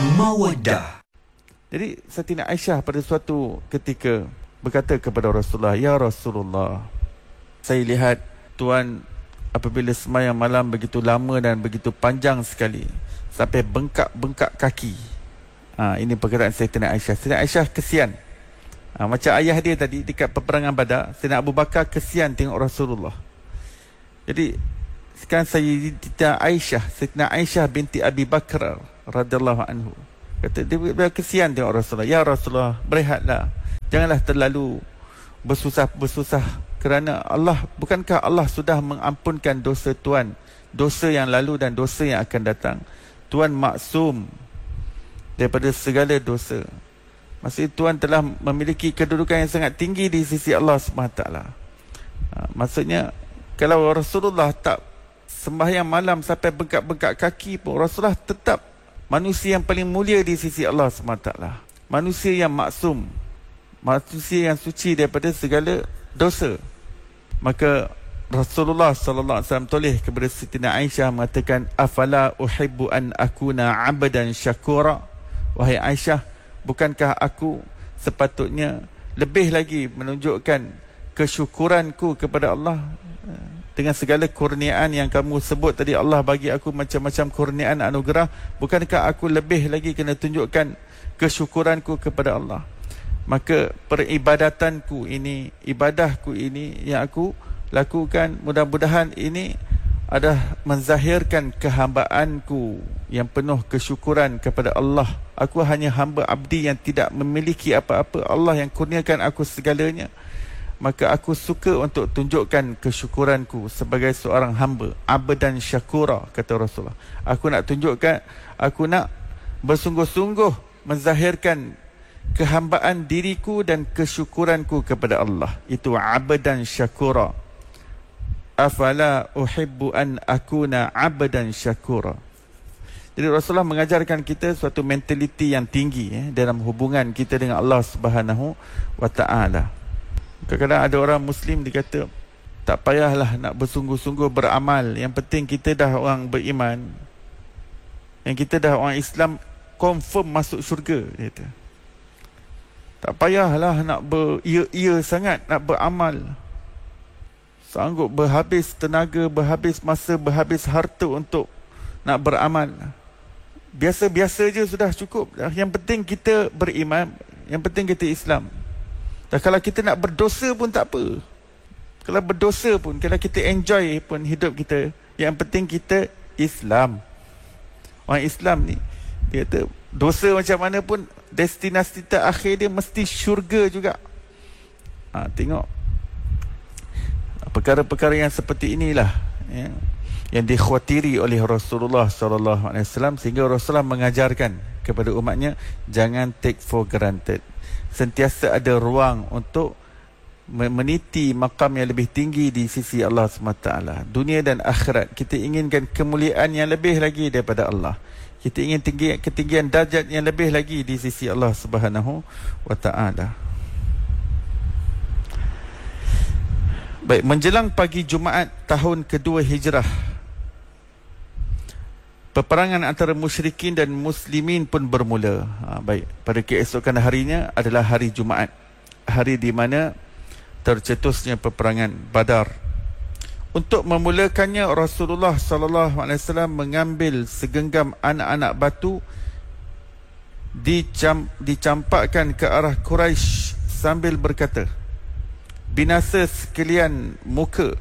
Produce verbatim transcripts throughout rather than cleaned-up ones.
Mawaddah. Jadi Sayyidina Aisyah pada suatu ketika berkata kepada Rasulullah, "Ya Rasulullah, saya lihat Tuan apabila sembahyang malam begitu lama dan begitu panjang sekali sampai bengkak-bengkak kaki." Ha, ini perkataan Sayyidina Aisyah. Sayyidina Aisyah kesian. Ha, macam ayah dia tadi dekat peperangan Badar, Sayyidina Abu Bakar kesian tengok Rasulullah. Jadi sekarang Sayyidina Aisyah, Sayyidina Aisyah binti Abi Bakar radhiyallahu anhu, kata dia, dia kesian tengok Rasulullah. "Ya Rasulullah, berehatlah. Janganlah terlalu bersusah-bersusah kerana Allah, bukankah Allah sudah mengampunkan dosa Tuan, dosa yang lalu dan dosa yang akan datang. Tuan maksum daripada segala dosa. Maksudnya Tuan telah memiliki kedudukan yang sangat tinggi di sisi Allah subhanahu wa taala." Ha, maksudnya kalau Rasulullah tak sembahyang malam sampai bengkak-bengkak kaki pun, Rasulullah tetap manusia yang paling mulia di sisi Allah subhanahu wa taala. Manusia yang maksum, manusia yang suci daripada segala dosa. Maka Rasulullah sallallahu alaihi wasallam toleh kepada Siti Aisyah mengatakan, "Afala uhibbu an akuna 'abdan syakura?" Wahai Aisyah, bukankah aku sepatutnya lebih lagi menunjukkan kesyukuranku kepada Allah dengan segala kurniaan yang kamu sebut tadi? Allah bagi aku macam-macam kurniaan anugerah, bukankah aku lebih lagi kena tunjukkan kesyukuranku kepada Allah? Maka peribadatanku ini, ibadahku ini yang aku lakukan, mudah-mudahan ini adalah menzahirkan kehambaanku yang penuh kesyukuran kepada Allah. Aku hanya hamba abdi yang tidak memiliki apa-apa, Allah yang kurniakan aku segalanya. Maka aku suka untuk tunjukkan kesyukuranku sebagai seorang hamba, abdan syakura," kata Rasulullah. Aku nak tunjukkan, aku nak bersungguh-sungguh menzahirkan kehambaan diriku dan kesyukuranku kepada Allah. Itu abdan syakura. Afala uhibbu an akuna abdan syakura. Jadi Rasulullah mengajarkan kita suatu mentaliti yang tinggi eh, dalam hubungan kita dengan Allah Subhanahu wa taala. Kadang-kadang ada orang Muslim dia kata, tak payahlah nak bersungguh-sungguh beramal, yang penting kita dah orang beriman, yang kita dah orang Islam, confirm masuk syurga, dia kata. Tak payahlah nak beria-ia sangat nak beramal, sanggup berhabis tenaga, berhabis masa, berhabis harta untuk nak beramal. Biasa-biasa je sudah cukup. Yang penting kita beriman, yang penting kita Islam. Dan kalau kita nak berdosa pun tak apa. Kalau berdosa pun, kalau kita enjoy pun hidup kita, yang penting kita Islam. Orang Islam ni, dia kata dosa macam mana pun destinasi terakhir dia mesti syurga juga. Ha, tengok perkara-perkara yang seperti inilah ya, yang dikhawatiri oleh Rasulullah sallallahu alaihi wasallam, sehingga Rasulullah mengajarkan kepada umatnya, jangan take for granted. Sentiasa ada ruang untuk meniti makam yang lebih tinggi di sisi Allah subhanahu wa taala. Dunia dan akhirat, kita inginkan kemuliaan yang lebih lagi daripada Allah. Kita ingin tinggi, ketinggian darjat yang lebih lagi di sisi Allah subhanahu wa taala. Baik, menjelang pagi Jumaat tahun kedua Hijrah, peperangan antara musyrikin dan muslimin pun bermula. Ha, baik, pada keesokan harinya adalah hari Jumaat, hari di mana tercetusnya peperangan Badar. Untuk memulakannya, Rasulullah sallallahu alaihi wasallam mengambil segenggam anak-anak batu, dicam, dicampakkan ke arah Quraisy sambil berkata, binasa sekalian muka,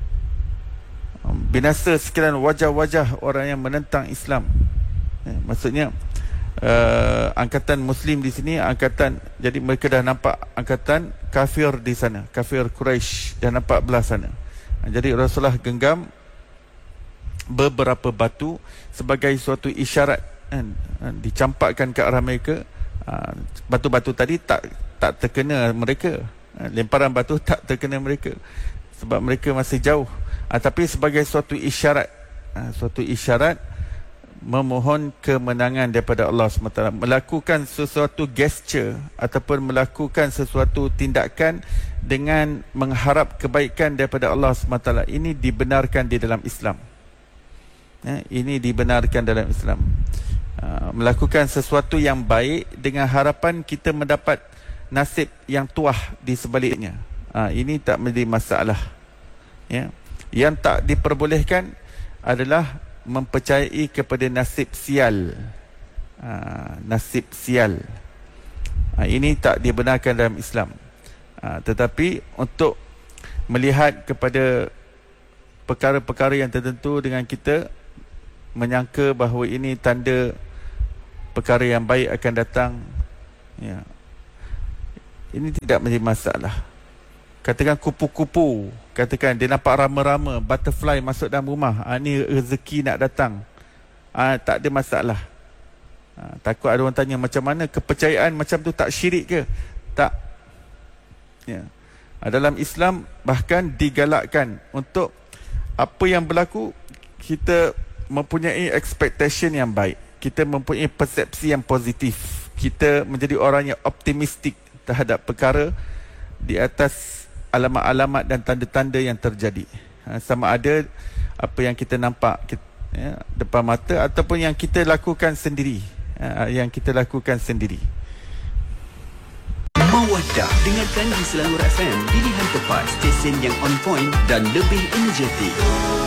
binasa sekalian wajah-wajah orang yang menentang Islam. Eh, maksudnya uh, angkatan Muslim di sini, angkatan, jadi mereka dah nampak angkatan kafir di sana, kafir Quraisy dah nampak belah sana. Jadi Rasulullah genggam beberapa batu sebagai suatu isyarat, kan? Dicampakkan ke arah mereka. Batu-batu tadi tak tak terkena mereka, lemparan batu tak terkena mereka sebab mereka masih jauh. Ha, tapi sebagai suatu isyarat, ha, suatu isyarat memohon kemenangan daripada Allah subhanahu wa taala, melakukan sesuatu gesture ataupun melakukan sesuatu tindakan dengan mengharap kebaikan daripada Allah subhanahu wa taala. Ini dibenarkan di dalam Islam. Ha, ini dibenarkan dalam Islam. Ha, uh, melakukan sesuatu yang baik dengan harapan kita mendapat nasib yang tuah di sebaliknya. Uh, ini tak menjadi masalah. Ya. Yang tak diperbolehkan adalah mempercayai kepada nasib sial. Uh, nasib sial. Uh, ini tak dibenarkan dalam Islam. Uh, tetapi untuk melihat kepada perkara-perkara yang tertentu dengan kita menyangka bahawa ini tanda perkara yang baik akan datang, ya, ini tidak menjadi masalah. Katakan kupu-kupu, katakan dia nampak rama-rama butterfly masuk dalam rumah, ha, ni rezeki nak datang, ha, tak ada masalah. ha, Takut ada orang tanya macam mana kepercayaan macam tu, tak syirik ke? Tak, ya. ha, Dalam Islam bahkan digalakkan untuk apa yang berlaku kita mempunyai expectation yang baik, kita mempunyai persepsi yang positif, kita menjadi orang yang optimistik terhadap perkara di atas alamat-alamat dan tanda-tanda yang terjadi. Ha, sama ada apa yang kita nampak kita, ya, depan mata ataupun yang kita lakukan sendiri, ha, yang kita lakukan sendiri. Mawaddah, dengarkan di Selangor F M, pilihan tepat, stesen yang on point dan lebih energetik.